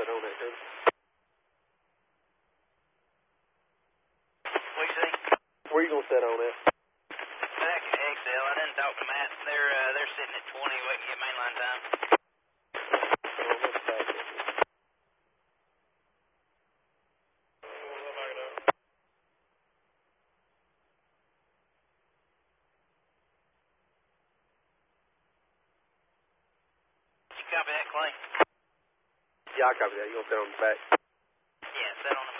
set on that, Curtis? What you say? Where you gonna set on that? Back at XL. I didn't talk to Matt. They're sitting at 20. We can get mainline time. You copy that, Clay? Yeah, I copy that. You gonna set on the back? Yeah, set on the